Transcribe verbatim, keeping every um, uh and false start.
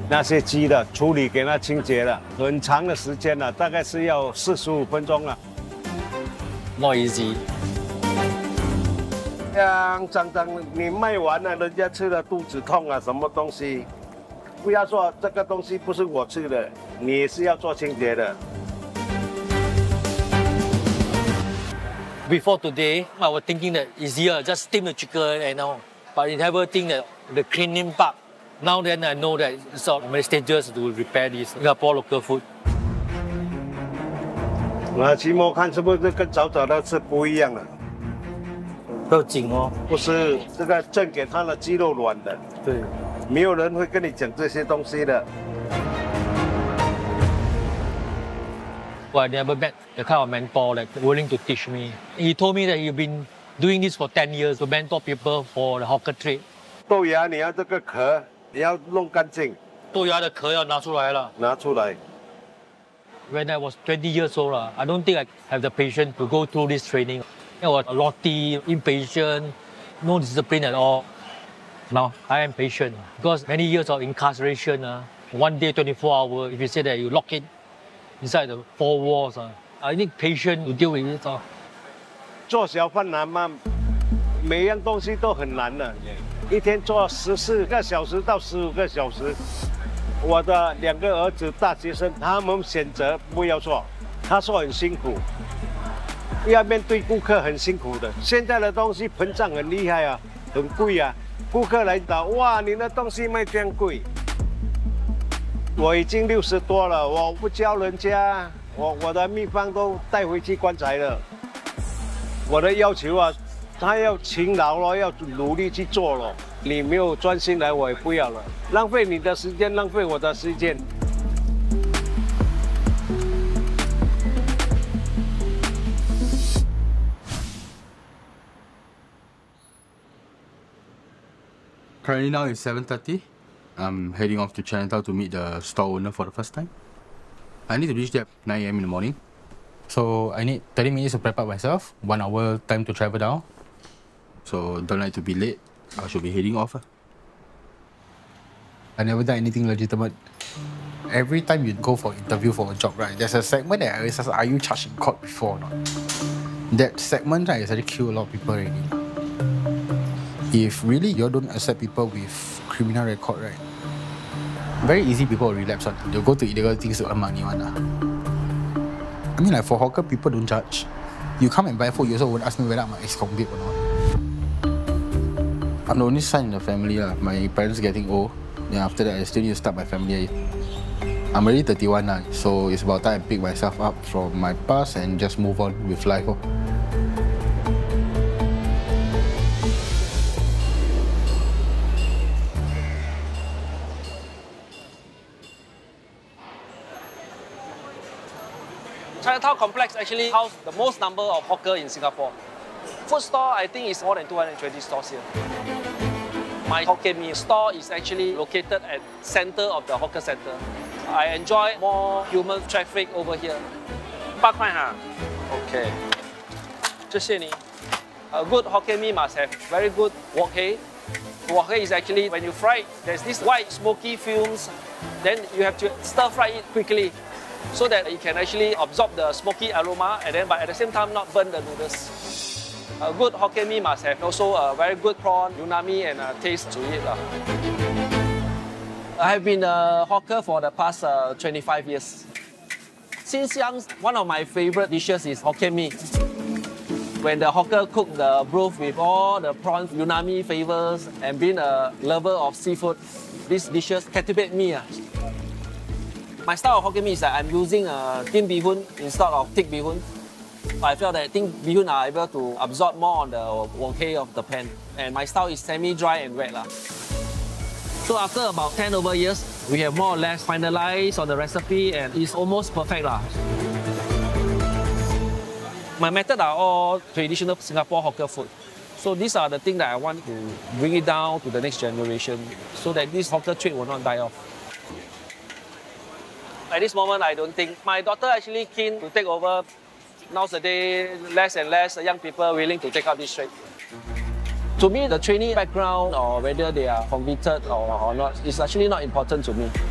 那些鸡的处理给它清洁了，很长的时间了，大概是要四十五分钟了。 Not easy。 像脏脏，你卖完了，人家吃了肚子痛啊，什么东西？不要说这个东西不是我吃的，你也是要做清洁的。 Before today, I was thinking that it's easier, just steam the chicken and all. But I never think that the cleaning part. Now then I know that it's not very dangerous to repair this Singapore local food. 那期末看是不是跟早早的是不一样的？ 要紧哦， 不是这个正给它的鸡肉软的。 对， 没有人会跟你讲这些东西的。 Well, I never met the kind of mentor like willing to teach me. He told me that he's been doing this for ten years to mentor people for the hawker trade. 豆芽你要这个壳，你要弄干净。 豆芽的壳要拿出来了。 拿出来。 When I was twenty years old, I don't think I have the patience to go through this training. I was naughty, impatient, no discipline at all. Now I am patient because many years of incarceration, uh, one day, twenty-four hours, if you say that you lock in inside the four walls, uh, I need patience to deal with it. Uh. 做小贩难吗？每样东西都很难的，一天做十四个小时到十五个小时。我的两个儿子大学生，他们选择不要做，他说很辛苦，要面对顾客很辛苦的。现在的东西膨胀很厉害啊，很贵啊。顾客来找，哇，你的东西卖这样贵。我已经六十多了，我不教人家，我我的秘方都带回去棺材了。我的要求啊，他要勤劳咯，要努力去做咯。你没有专心来，我也不要了，浪费你的时间，浪费我的时间。 Currently now it's seven thirty. I'm heading off to Chinatown to meet the store owner for the first time. I need to reach there at nine A M in the morning. So I need thirty minutes to prep up myself, one hour time to travel down. So don't like to be late. I should be heading off. I never done anything legitimate. Every time you go for interview for a job, right, there's a segment that I always ask, are you charged in court before or not? That segment, right, has actually killed a lot of people already. If really you don't accept people with criminal record, right, very easy people will relapse on. They'll go to illegal things to earn money. One. I mean, like for hawker, people don't judge. You come and buy food, you also won't ask me whether I'm an ex-convict or not. I'm the only son in the family. Uh. My parents getting old. Then after that, I still need to start my family. I'm already thirty-one now, so it's about time I pick myself up from my past and just move on with life. Oh. Chinatown complex actually houses the most number of hawker in Singapore. Food store, I think, is more than two hundred twenty stores here. My Hokkien Mee store is actually located at center of the hawker center. I enjoy more human traffic over here. 八块哈 Okay. 谢谢你 A good Hokkien Mee must have very good wok hei. Wok hei is actually when you fry it, there's this white smoky fumes. Then you have to stir fry it quickly, so that it can actually absorb the smoky aroma and then but at the same time not burn the noodles. A good Hokkien Mee must have also a very good prawn, unami and a taste to it. Uh. I have been a hawker for the past uh, twenty-five years. Since young, one of my favorite dishes is Hokkien Mee. When the hawker cook the broth with all the prawn, unami flavors and being a lover of seafood, these dishes captivate me. Uh. My style of Hokkien Mee is that I'm using a thin bee hoon instead of thick bee hoon. I felt that thin bee hoon are able to absorb more on the wok hei of the pan. And my style is semi-dry and wet. La. So after about ten over years, we have more or less finalized on the recipe and it's almost perfect. La. My methods are all traditional Singapore hawker food. So these are the things that I want to bring it down to the next generation so that this hawker trade will not die off. At this moment, I don't think. My daughter actually keen to take over. Nowadays, less and less young people willing to take up this trade. To me, the training background or whether they are convicted or, or not is actually not important to me.